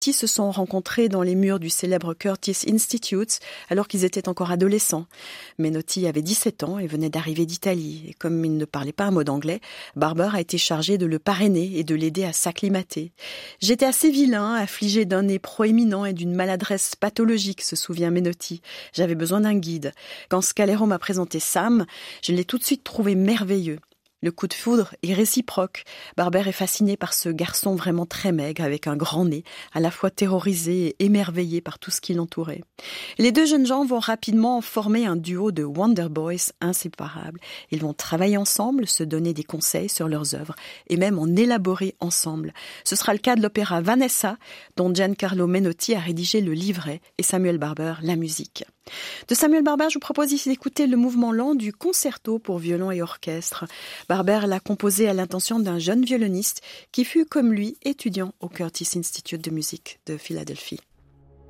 Menotti se sont rencontrés dans les murs du célèbre Curtis Institute alors qu'ils étaient encore adolescents. Menotti avait 17 ans et venait d'arriver d'Italie. Et comme il ne parlait pas un mot d'anglais, Barber a été chargé de le parrainer et de l'aider à s'acclimater. « J'étais assez vilain, affligé d'un nez proéminent et d'une maladresse pathologique », se souvient Menotti. « J'avais besoin d'un guide. Quand Scalero m'a présenté Sam, je l'ai tout de suite trouvé merveilleux. » Le coup de foudre est réciproque. Barber est fasciné par ce garçon vraiment très maigre, avec un grand nez, à la fois terrorisé et émerveillé par tout ce qui l'entourait. Les deux jeunes gens vont rapidement former un duo de Wonder Boys inséparables. Ils vont travailler ensemble, se donner des conseils sur leurs œuvres et même en élaborer ensemble. Ce sera le cas de l'opéra Vanessa, dont Giancarlo Menotti a rédigé le livret et Samuel Barber la musique. De Samuel Barber, je vous propose ici d'écouter le mouvement lent du concerto pour violon et orchestre. Barber l'a composé à l'intention d'un jeune violoniste qui fut, comme lui, étudiant au Curtis Institute de musique de Philadelphie.